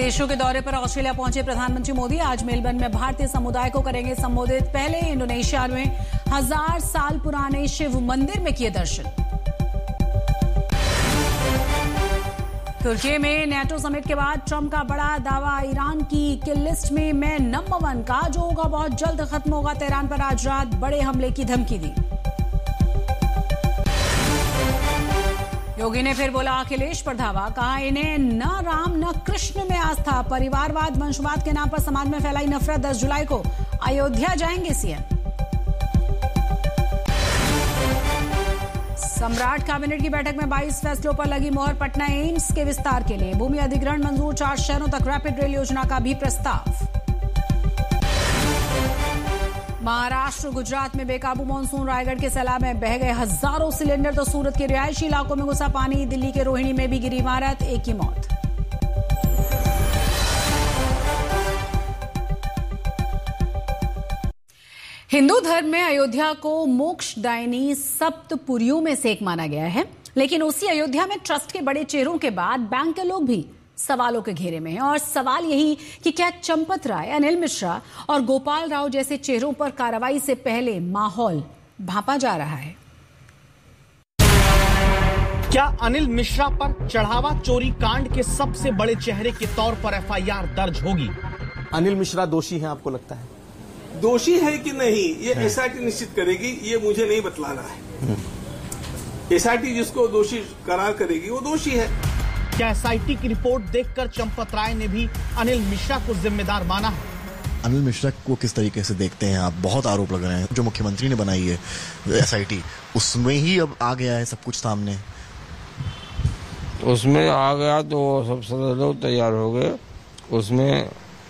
देशों के दौरे पर ऑस्ट्रेलिया पहुंचे प्रधानमंत्री मोदी आज मेलबर्न में भारतीय समुदाय को करेंगे संबोधित। पहले इंडोनेशिया में 1000 साल पुराने शिव मंदिर में किए दर्शन। तुर्की में नेटो समिट के बाद ट्रंप का बड़ा दावा, ईरान की किल लिस्ट में मैं नंबर 1, कहा जो होगा बहुत जल्द खत्म होगा। तेहरान पर आज रात बड़े हमले की धमकी दी। योगी ने फिर बोला अखिलेश पर धावा, कहा इन्हें न राम न कृष्ण में आस्था, परिवारवाद वंशवाद के नाम पर समाज में फैलाई नफरत। 10 जुलाई को अयोध्या जाएंगे सीएम। सम्राट कैबिनेट की बैठक में 22 फैसलों पर लगी मोहर। पटना एम्स के विस्तार के लिए भूमि अधिग्रहण मंजूर। 4 शहरों तक रैपिड रेल योजना का भी प्रस्ताव। महाराष्ट्र गुजरात में बेकाबू मानसून, रायगढ़ के सैलाब में बह गए हजारों सिलेंडर, तो सूरत के रिहायशी इलाकों में घुसा पानी। दिल्ली के रोहिणी में भी गिरी इमारत, 1 की मौत। हिंदू धर्म में अयोध्या को मोक्षदायिनी सप्तपुरियों में से एक माना गया है, लेकिन उसी अयोध्या में ट्रस्ट के बड़े चेहरों के बाद बैंक के लोग भी सवालों के घेरे में हैं। और सवाल यही कि क्या चंपत राय, अनिल मिश्रा और गोपाल राव जैसे चेहरों पर कार्रवाई से पहले माहौल भांपा जा रहा है। क्या अनिल मिश्रा पर चढ़ावा चोरी कांड के सबसे बड़े चेहरे के तौर पर एफआईआर दर्ज होगी? अनिल मिश्रा दोषी हैं, आपको लगता है? दोषी है कि नहीं ये एसआईटी निश्चित करेगी, ये मुझे नहीं बतलाना है। एसआईटी जिसको दोषी करार करेगी वो दोषी है। क्या एसआईटी की रिपोर्ट देखकर चंपत राय ने भी अनिल मिश्रा को जिम्मेदार माना है? अनिल मिश्रा को किस तरीके से देखते हैं आप? बहुत आरोप लग रहे हैं। जो मुख्यमंत्री ने बनाई है एसआईटी, उसमें ही अब आ गया है सब कुछ सामने। उसमें आ गया तो सब सदस्य लोग तैयार हो गए। उसमें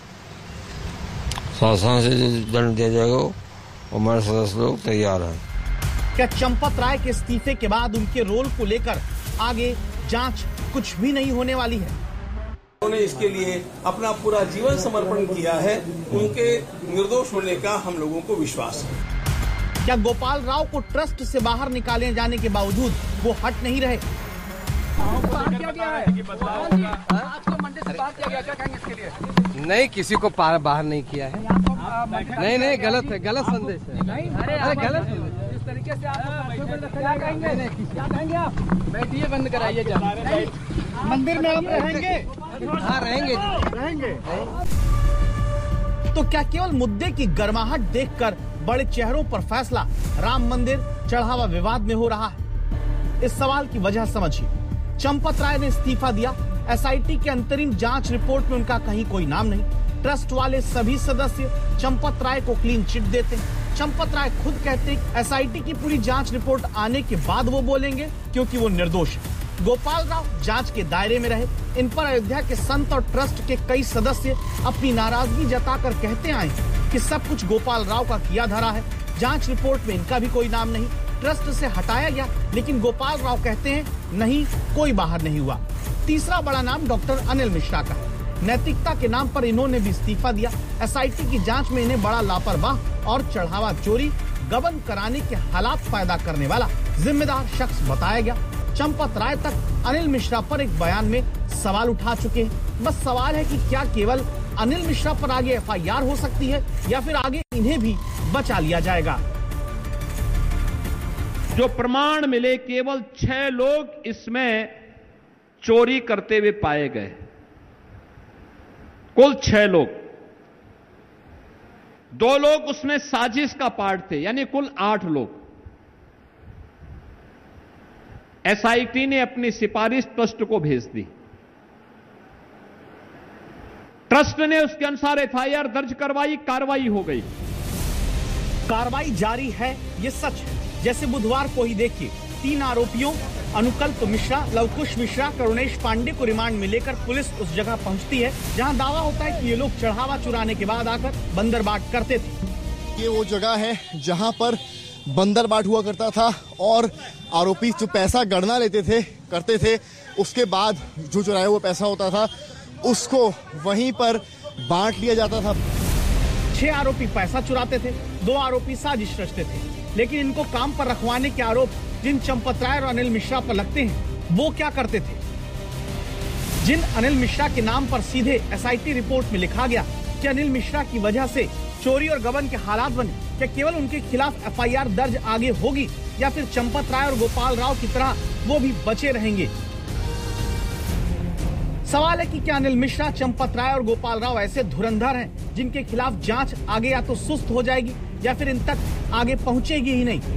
शासन से दंड दिया जाएगा, हमारे सदस्य लोग तैयार हैं। क्या चंपत राय के इस्तीफे के बाद उनके रोल को लेकर आगे जांच कुछ भी नहीं होने वाली है? उन्होंने इसके लिए अपना पूरा जीवन समर्पण किया है, उनके निर्दोष होने का हम लोगों को विश्वास है। क्या गोपाल राव को ट्रस्ट से बाहर निकाले जाने के बावजूद वो हट नहीं रहे? नहीं, किसी को बाहर नहीं किया है। नहीं, गलत है, गलत संदेश है। अरे गलत इस तरीके से क्या कहेंगे आप? बैठिए, बंद कराइए। मंदिर में हम रहेंगे। हाँ, रहेंगे। तो क्या केवल मुद्दे की गर्माहट देखकर बड़े चेहरों पर फैसला राम मंदिर चढ़ावा विवाद में हो रहा है? इस सवाल की वजह समझिए। चंपत राय ने इस्तीफा दिया, एसआईटी के अंतरिम जांच रिपोर्ट में उनका कहीं कोई नाम नहीं। ट्रस्ट वाले सभी सदस्य चंपत राय को क्लीन चिट देते हैं। चंपत राय खुद कहते हैं एसआईटी की पूरी जांच रिपोर्ट आने के बाद वो बोलेंगे, क्योंकि वो निर्दोष है। गोपाल राव जांच के दायरे में रहे। इन पर अयोध्या के संत और ट्रस्ट के कई सदस्य अपनी नाराजगी जताकर कहते आए कि सब कुछ गोपाल राव का किया धरा है। जांच रिपोर्ट में इनका भी कोई नाम नहीं, ट्रस्ट से हटाया गया, लेकिन गोपाल राव कहते हैं नहीं, कोई बाहर नहीं हुआ। तीसरा बड़ा नाम डॉक्टर अनिल मिश्रा का है। नैतिकता के नाम पर इन्होंने भी इस्तीफा दिया। एसआईटी की जांच में इन्हें बड़ा लापरवाह और चढ़ावा चोरी, गबन कराने के हालात पैदा करने वाला जिम्मेदार शख्स बताया गया। चंपत राय तक अनिल मिश्रा पर एक बयान में सवाल उठा चुके हैं। बस सवाल है कि क्या केवल अनिल मिश्रा पर आगे एफआईआर हो सकती है या फिर आगे इन्हें भी बचा लिया जाएगा? जो प्रमाण मिले, केवल 6 लोग इसमें चोरी करते हुए पाए गए। कुल 6 लोग, 2 लोग उसमें साजिश का पार्ट थे, यानी कुल 8 लोग। एसआईटी ने अपनी सिफारिश ट्रस्ट को भेज दी। ट्रस्ट ने उसके अनुसार एफआईआर दर्ज करवाई, कार्रवाई हो गई। कार्रवाई जारी है, ये सच है। जैसे बुधवार को ही देखिए, 3 आरोपियों अनुकल्प मिश्रा, लवकुश मिश्रा, करुणेश पांडे को रिमांड में लेकर पुलिस उस जगह पहुंचती है जहां दावा होता है कि ये लोग चढ़ावा चुराने के बाद आकर बंदरबाट करते थे। ये वो जगह है जहां पर बंदरबाट हुआ करता था और आरोपी जो पैसा गणना करते थे, उसके बाद जो चुराया हुआ पैसा होता था उसको वहीं पर बांट लिया जाता था। 6 आरोपी पैसा चुराते थे, 2 आरोपी साजिश रचते थे, लेकिन इनको काम पर रखवाने के आरोप जिन चंपत राय और अनिल मिश्रा पर लगते हैं, वो क्या करते थे? जिन अनिल मिश्रा के नाम पर सीधे एसआईटी रिपोर्ट में लिखा गया कि अनिल मिश्रा की वजह से चोरी और गबन के हालात बने, क्या केवल उनके खिलाफ एफआईआर दर्ज आगे होगी या फिर चंपत राय और गोपाल राव की तरह वो भी बचे रहेंगे? सवाल है कि क्या अनिल मिश्रा, चंपत राय और गोपाल राव ऐसे धुरंधर हैं जिनके खिलाफ जांच आगे या तो सुस्त हो जाएगी या फिर इन तक आगे पहुंचेगी ही नहीं।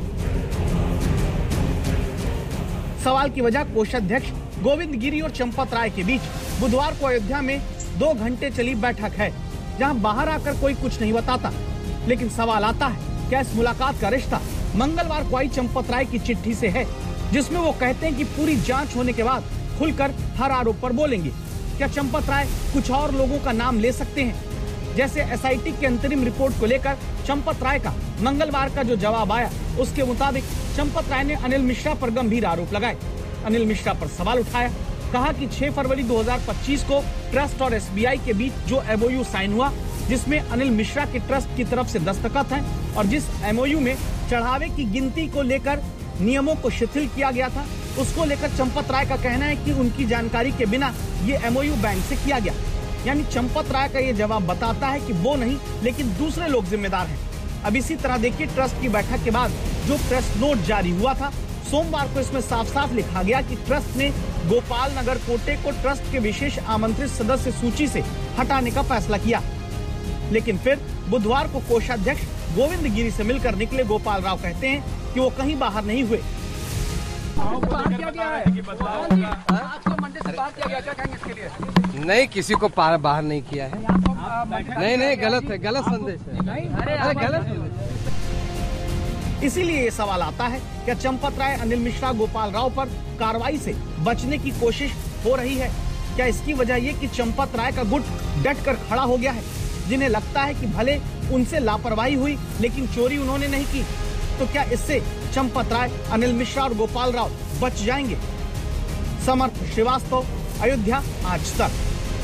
सवाल की वजह कोषाध्यक्ष गोविंद गिरी और चंपत राय के बीच बुधवार को अयोध्या में 2 घंटे चली बैठक है, जहां बाहर आकर कोई कुछ नहीं बताता। लेकिन सवाल आता है, क्या इस मुलाकात का रिश्ता मंगलवार को आई चंपत राय की चिट्ठी से है, जिसमें वो कहते हैं कि पूरी जांच होने के बाद खुलकर हर आरोप पर बोलेंगे? क्या चंपत राय कुछ और लोगों का नाम ले सकते हैं? जैसे एसआईटी की अंतरिम रिपोर्ट को लेकर चंपत राय का मंगलवार का जो जवाब आया, उसके मुताबिक चंपत राय ने अनिल मिश्रा पर गंभीर आरोप लगाए, अनिल मिश्रा पर सवाल उठाया। कहा कि 6 फरवरी 2025 को ट्रस्ट और एसबीआई के बीच जो एमओयू साइन हुआ, जिसमें अनिल मिश्रा के ट्रस्ट की तरफ से दस्तखत हैं और जिस एमओयू में चढ़ावे की गिनती को लेकर नियमों को शिथिल किया गया था, उसको लेकर चंपत राय का कहना है कि उनकी जानकारी के बिना ये एमओयू बैंक से किया गया। यानी चंपत राय का ये जवाब बताता है कि वो नहीं, लेकिन दूसरे लोग जिम्मेदार हैं। अब इसी तरह देखिए, ट्रस्ट की बैठक के बाद जो प्रेस नोट जारी हुआ था, सोमवार को इसमें साफ साफ लिखा गया कि ट्रस्ट ने गोपाल नगर कोटे को ट्रस्ट के विशेष आमंत्रित सदस्य सूची से हटाने का फैसला किया। लेकिन फिर बुधवार को कोषाध्यक्ष गोविंद गिरी से मिलकर निकले गोपाल राव कहते हैं कि वो कहीं बाहर नहीं हुए। नहीं, किसी को बाहर नहीं किया है। नहीं, गलत है, गलत संदेश है। अरे गलत। इसीलिए ये सवाल आता है, क्या चंपत राय, अनिल मिश्रा, गोपाल राव पर कार्रवाई से बचने की कोशिश हो रही है? क्या इसकी वजह ये कि चंपत राय का गुट डट कर खड़ा हो गया है, जिन्हें लगता है कि भले उनसे लापरवाही हुई लेकिन चोरी उन्होंने नहीं की? तो क्या इससे चंपत राय, अनिल मिश्रा और गोपाल राव बच जाएंगे? समर्थ श्रीवास्तव, अयोध्या आज तक।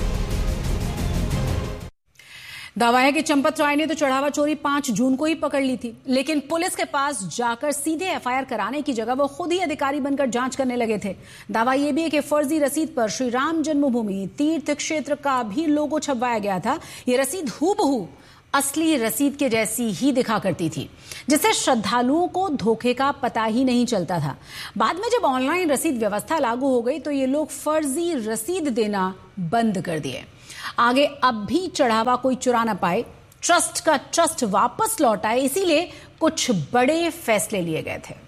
दावा है कि चंपत राय ने तो चढ़ावा चोरी 5 जून को ही पकड़ ली थी, लेकिन पुलिस के पास जाकर सीधे एफआईआर कराने की जगह वो खुद ही अधिकारी बनकर जांच करने लगे थे। दावा यह भी है कि फर्जी रसीद पर श्री राम जन्मभूमि तीर्थ क्षेत्र का भी लोगो छपवाया गया था। ये रसीद हूबहू असली रसीद के जैसी ही दिखा करती थी, जिससे श्रद्धालुओं को धोखे का पता ही नहीं चलता था। बाद में जब ऑनलाइन रसीद व्यवस्था लागू हो गई तो ये लोग फर्जी रसीद देना बंद कर दिए। आगे अब भी चढ़ावा कोई चुरा ना पाए, ट्रस्ट का ट्रस्ट वापस लौट आए, इसीलिए कुछ बड़े फैसले लिए गए थे।